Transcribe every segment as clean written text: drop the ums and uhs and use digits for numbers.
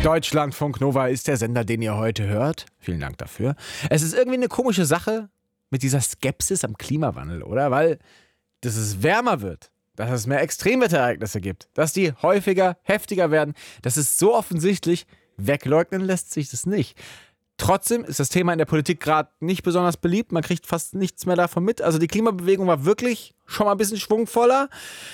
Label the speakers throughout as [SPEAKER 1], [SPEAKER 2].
[SPEAKER 1] Deutschlandfunk Nova ist der Sender, den ihr heute hört. Vielen Dank dafür. Es ist irgendwie eine komische Sache mit dieser Skepsis am Klimawandel, oder? Weil, dass es wärmer wird, dass es mehr Extremwetterereignisse gibt, dass die häufiger, heftiger werden, das ist so offensichtlich, wegleugnen lässt sich das nicht. Trotzdem ist das Thema in der Politik gerade nicht besonders beliebt, man kriegt fast nichts mehr davon mit. Also die Klimabewegung war wirklich schon mal ein bisschen schwungvoller.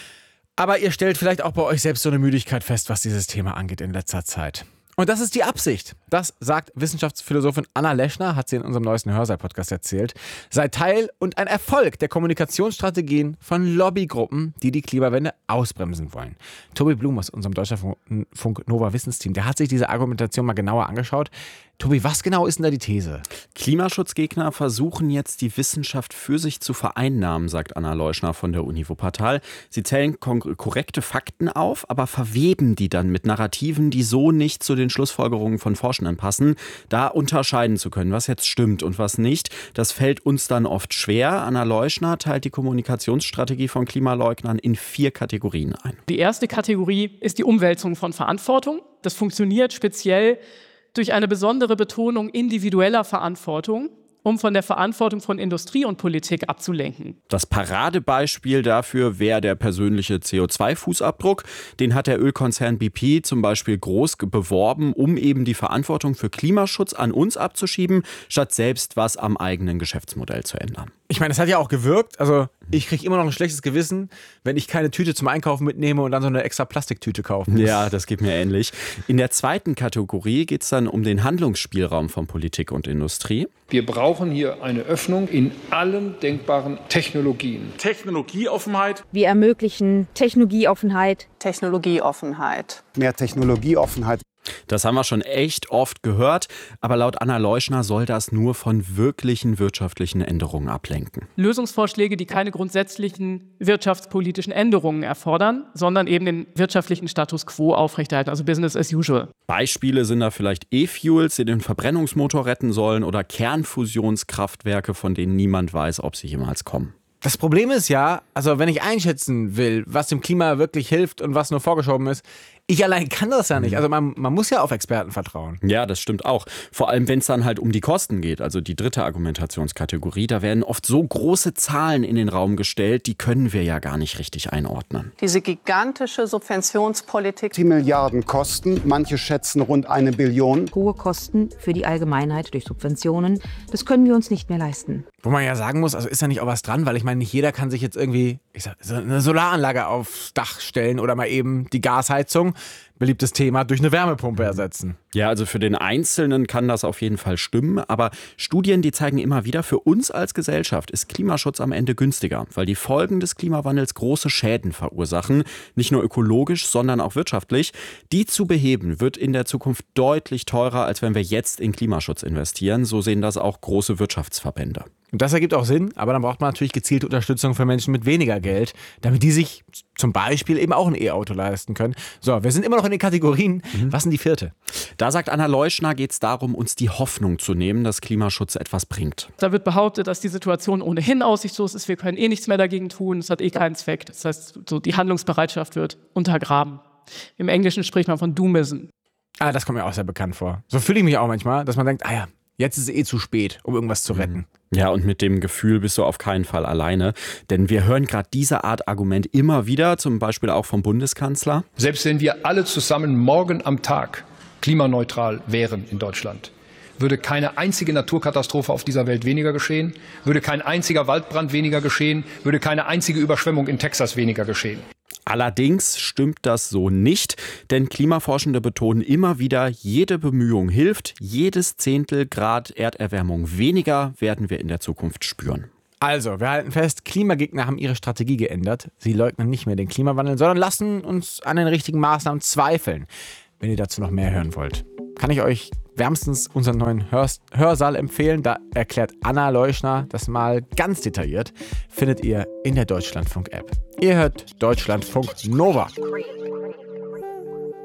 [SPEAKER 1] Aber ihr stellt vielleicht auch bei euch selbst so eine Müdigkeit fest, was dieses Thema angeht in letzter Zeit. Und das ist die Absicht. Das sagt Wissenschaftsphilosophin Anna Leschner, hat sie in unserem neuesten Hörsaal-Podcast erzählt. Sei Teil und ein Erfolg der Kommunikationsstrategien von Lobbygruppen, die die Klimawende ausbremsen wollen. Tobi Blum aus unserem Deutschlandfunk Nova Wissensteam, der hat sich diese Argumentation mal genauer angeschaut. Tobi, was genau ist denn da die These?
[SPEAKER 2] Klimaschutzgegner versuchen jetzt, die Wissenschaft für sich zu vereinnahmen, sagt Anna Leschner von der Uni Wuppertal. Sie zählen korrekte Fakten auf, aber verweben die dann mit Narrativen, die so nicht zu den Schlussfolgerungen von Forschenden passen. Da unterscheiden zu können, was jetzt stimmt und was nicht, das fällt uns dann oft schwer. Anna Leschner teilt die Kommunikationsstrategie von Klimaleugnern in 4 Kategorien ein.
[SPEAKER 3] Die erste Kategorie ist die Umwälzung von Verantwortung. Das funktioniert speziell durch eine besondere Betonung individueller Verantwortung, um von der Verantwortung von Industrie und Politik abzulenken.
[SPEAKER 2] Das Paradebeispiel dafür wäre der persönliche CO2-Fußabdruck. Den hat der Ölkonzern BP zum Beispiel groß beworben, um eben die Verantwortung für Klimaschutz an uns abzuschieben, statt selbst was am eigenen Geschäftsmodell zu ändern.
[SPEAKER 1] Ich meine, das hat ja auch gewirkt. Also ich kriege immer noch ein schlechtes Gewissen, wenn ich keine Tüte zum Einkaufen mitnehme und dann so eine extra Plastiktüte kaufe.
[SPEAKER 2] Ja, das geht mir ähnlich. In der zweiten Kategorie geht es dann um den Handlungsspielraum von Politik und Industrie.
[SPEAKER 4] Wir brauchen hier eine Öffnung in allen denkbaren Technologien.
[SPEAKER 5] Technologieoffenheit.
[SPEAKER 6] Wir ermöglichen Technologieoffenheit.
[SPEAKER 7] Technologieoffenheit.
[SPEAKER 8] Mehr Technologieoffenheit.
[SPEAKER 2] Das haben wir schon echt oft gehört, aber laut Anna Leschner soll das nur von wirklichen wirtschaftlichen Änderungen ablenken.
[SPEAKER 3] Lösungsvorschläge, die keine grundsätzlichen wirtschaftspolitischen Änderungen erfordern, sondern eben den wirtschaftlichen Status quo aufrechterhalten, also Business as usual.
[SPEAKER 2] Beispiele sind da vielleicht E-Fuels, die den Verbrennungsmotor retten sollen, oder Kernfusionskraftwerke, von denen niemand weiß, ob sie jemals kommen.
[SPEAKER 1] Das Problem ist ja, also wenn ich einschätzen will, was dem Klima wirklich hilft und was nur vorgeschoben ist, ich allein kann das ja nicht. Also man muss ja auf Experten vertrauen.
[SPEAKER 2] Ja, das stimmt auch. Vor allem, wenn es dann halt um die Kosten geht, also die dritte Argumentationskategorie, da werden oft so große Zahlen in den Raum gestellt, die können wir ja gar nicht richtig einordnen.
[SPEAKER 7] Diese gigantische Subventionspolitik.
[SPEAKER 8] Die Milliarden kosten, manche schätzen rund 1 Billion.
[SPEAKER 6] Hohe Kosten für die Allgemeinheit durch Subventionen, das können wir uns nicht mehr leisten.
[SPEAKER 1] Wo man ja sagen muss, also ist da nicht auch was dran, weil ich meine, nicht jeder kann sich jetzt irgendwie so eine Solaranlage aufs Dach stellen oder mal eben die Gasheizung, beliebtes Thema, durch eine Wärmepumpe ersetzen.
[SPEAKER 2] Ja, also für den Einzelnen kann das auf jeden Fall stimmen, aber Studien, die zeigen immer wieder, für uns als Gesellschaft ist Klimaschutz am Ende günstiger, weil die Folgen des Klimawandels große Schäden verursachen, nicht nur ökologisch, sondern auch wirtschaftlich. Die zu beheben wird in der Zukunft deutlich teurer, als wenn wir jetzt in Klimaschutz investieren. So sehen das auch große Wirtschaftsverbände.
[SPEAKER 1] Und das ergibt auch Sinn, aber dann braucht man natürlich gezielte Unterstützung für Menschen mit weniger Geld, damit die sich zum Beispiel eben auch ein E-Auto leisten können. So, wir sind immer noch in den Kategorien. Was sind die vierte?
[SPEAKER 2] Da sagt Anna Leschner, geht es darum, uns die Hoffnung zu nehmen, dass Klimaschutz etwas bringt.
[SPEAKER 3] Da wird behauptet, dass die Situation ohnehin aussichtslos ist, wir können eh nichts mehr dagegen tun, es hat eh keinen Zweck. Das heißt, so die Handlungsbereitschaft wird untergraben. Im Englischen spricht man von Doomism.
[SPEAKER 1] Das kommt mir auch sehr bekannt vor. So fühle ich mich auch manchmal, dass man denkt, jetzt ist es eh zu spät, um irgendwas zu retten.
[SPEAKER 2] Ja, und mit dem Gefühl bist du auf keinen Fall alleine. Denn wir hören gerade diese Art Argument immer wieder, zum Beispiel auch vom Bundeskanzler.
[SPEAKER 4] Selbst wenn wir alle zusammen morgen am Tag klimaneutral wären in Deutschland, würde keine einzige Naturkatastrophe auf dieser Welt weniger geschehen, würde kein einziger Waldbrand weniger geschehen, würde keine einzige Überschwemmung in Texas weniger geschehen.
[SPEAKER 2] Allerdings stimmt das so nicht, denn Klimaforschende betonen immer wieder, jede Bemühung hilft, jedes Zehntel Grad Erderwärmung weniger werden wir in der Zukunft spüren.
[SPEAKER 1] Also, wir halten fest, Klimagegner haben ihre Strategie geändert. Sie leugnen nicht mehr den Klimawandel, sondern lassen uns an den richtigen Maßnahmen zweifeln. Wenn ihr dazu noch mehr hören wollt, kann ich euch wärmstens unseren neuen Hörsaal empfehlen. Da erklärt Anna Leschner das mal ganz detailliert. Findet ihr in der Deutschlandfunk-App. Ihr hört Deutschlandfunk Nova.